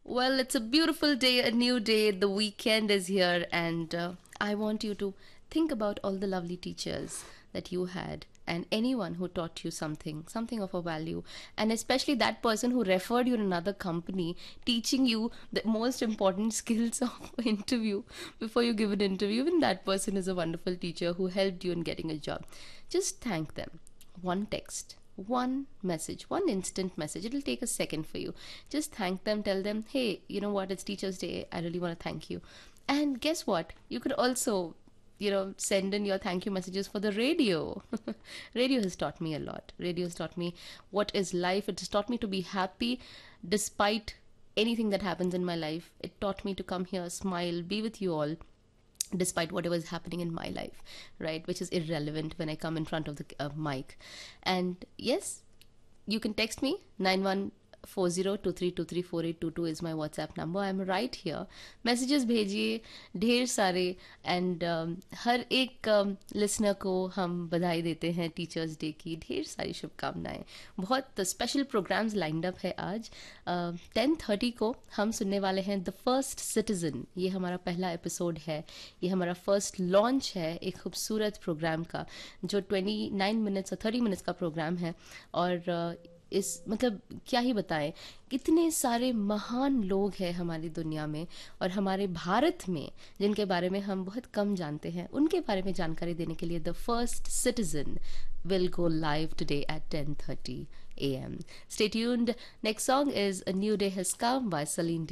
Well, it's a beautiful day, a new day. The weekend is here, and I want you to think about all the lovely teachers that you had and anyone who taught you something of a value, and especially that person who referred you to another company, teaching you the most important skills of interview before you give an interview. Even that person is a wonderful teacher who helped you in getting a job. Just thank them. One text, one message, one instant message. It'll take a second for you. Just thank them, tell them, hey, you know what, it's Teachers Day. I really want to thank you. And guess what? You could also, send in your thank you messages for the radio. Radio has taught me a lot. Radio has taught me what is life. It has taught me to be happy despite anything that happens in my life. It taught me to come here, smile, be with you all despite whatever is happening in my life, right? Which is irrelevant when I come in front of the mic. And yes, you can text me 914023234822 is my WhatsApp number. I'm right here. Messages भेजिए ढेर सारे, and हर एक listener को हम बधाई देते हैं teachers day की. ढेर सारी शुभकामनाएं. बहुत स्पेशल प्रोग्राम्स लाइंड अप है आज. 10:30 को हम सुनने वाले हैं द फर्स्ट सिटीजन. ये हमारा पहला एपिसोड है. ये हमारा फर्स्ट लॉन्च है एक खूबसूरत प्रोग्राम का, जो 29 मिनट्स और 30 मिनट्स का प्रोग्राम है. और इस मतलब क्या ही बताएं, कितने सारे महान लोग हैं हमारी दुनिया में और हमारे भारत में जिनके बारे में हम बहुत कम जानते हैं. उनके बारे में जानकारी देने के लिए the first citizen will go live today at 10:30 a.m. Stay tuned. Next song is A New Day Has Come by Celine Dion.